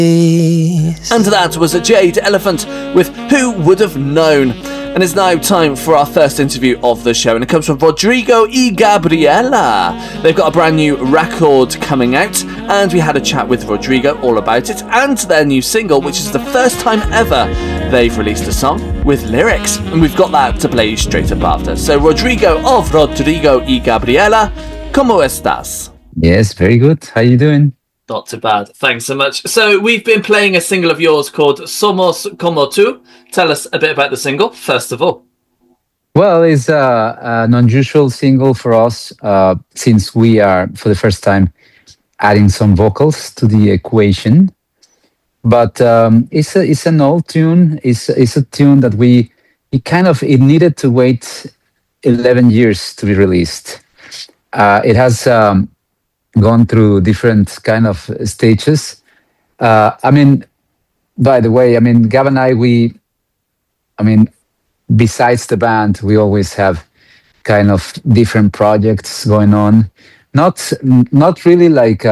And that was a Jade Elephant with Who Would Have Known. And it's now time for our first interview of the show, and it comes from Rodrigo y Gabriela. They've got a brand new record coming out, and we had a chat with Rodrigo all about it and their new single, which is the first time ever they've released a song with lyrics, and we've got that to play you straight up after. So Rodrigo of Rodrigo y Gabriela, ¿cómo estás? Yes, very good. How you doing? Not too bad. Thanks so much. So we've been playing a single of yours called Somos Como Tú. Tell us a bit about the single, first of all. Well, it's an unusual single for us since we are, for the first time, adding some vocals to the equation. But it's an old tune. It's a tune that it needed to wait 11 years to be released. It has gone through different kind of stages. By the way, Gab and I, besides the band, we always have kind of different projects going on. Not really like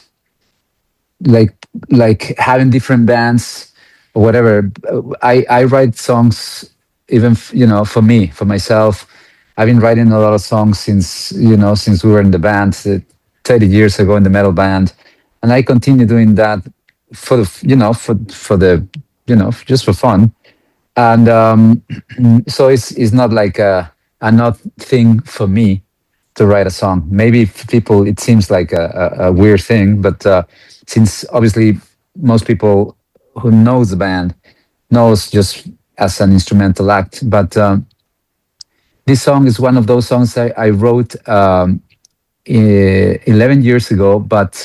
having different bands or whatever. I write songs even for myself. I've been writing a lot of songs since we were in the band 30 years ago in the metal band, and I continue doing that just for fun. And so it's not like a not thing for me to write a song. Maybe for people it seems like a weird thing, but since obviously most people who knows the band knows just as an instrumental act. But this song is one of those songs I wrote 11 years ago, but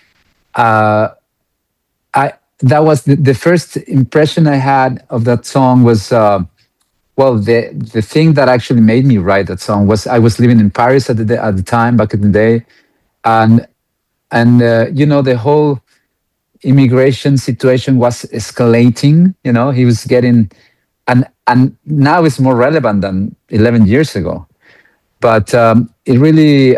that was the first impression I had of that song was, the thing that actually made me write that song was I was living in Paris at the time, back in the day. And the whole immigration situation was escalating, he was getting, and now it's more relevant than 11 years ago. But it really,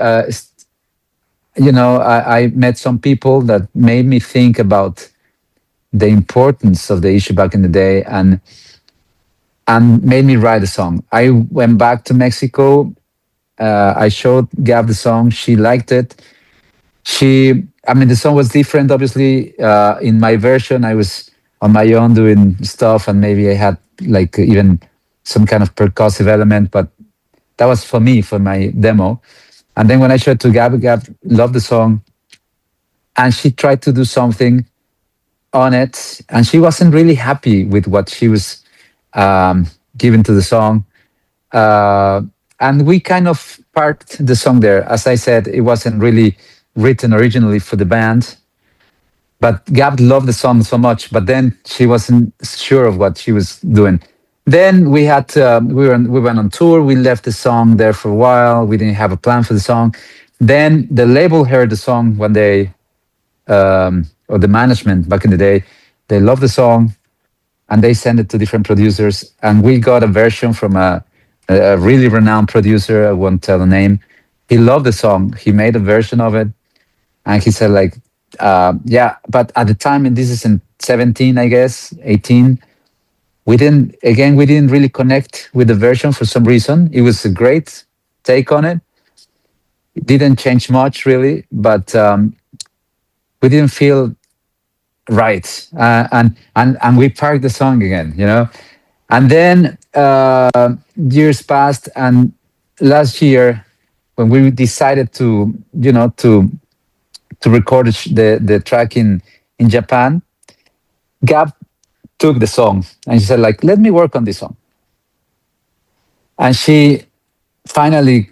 I met some people that made me think about the importance of the issue back in the day and made me write a song. I went back to Mexico. I showed Gab the song. She liked it. The song was different, obviously. In my version, I was on my own doing stuff, and maybe I had like even some kind of percussive element, but that was for me, for my demo. And then when I showed it to Gab loved the song, and she tried to do something on it, and she wasn't really happy with what she was given to the song. And we kind of parked the song there. As I said, it wasn't really written originally for the band, but Gab loved the song so much, but then she wasn't sure of what she was doing. Then we had we went on tour. We left the song there for a while. We didn't have a plan for the song. Then the label heard the song one day, or the management back in the day. They loved the song, and they sent it to different producers. And we got a version from a really renowned producer. I won't tell the name. He loved the song. He made a version of it, and he said yeah. But at the time, and this is in 17, I guess, 18. We didn't really connect with the version for some reason. It was a great take on it. It didn't change much really, but we didn't feel right. And we parked the song again, And then years passed, and last year when we decided to record the track in Japan, Gab took the song and she said, let me work on this song. And she finally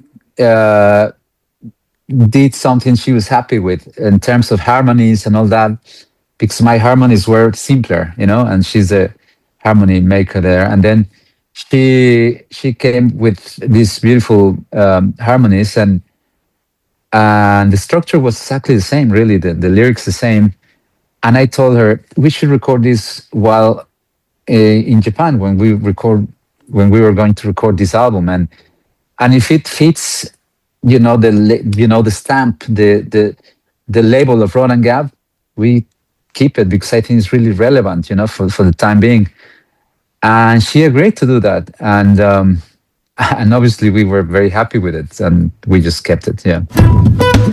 did something she was happy with in terms of harmonies and all that, because my harmonies were simpler, and she's a harmony maker there. And then she came with these beautiful harmonies, and the structure was exactly the same, really, the lyrics the same. And I told her we should record this while in Japan when we were going to record this album, and if it fits, the stamp, the label of Rod and Gab, we keep it because I think it's really relevant, for the time being. And she agreed to do that, and obviously we were very happy with it, and we just kept it. Yeah.